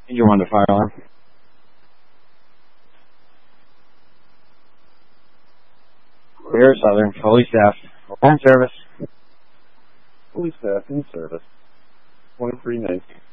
You want the fire alarm? Clear Southern, fully staffed. Home service. Fully staffed in service. 23 nights.